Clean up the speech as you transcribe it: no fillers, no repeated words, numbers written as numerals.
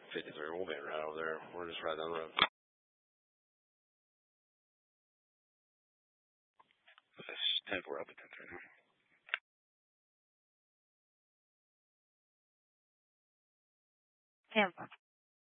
53. We'll be right over there. We're just right down the road. We're up at 10:30 now. Tampa.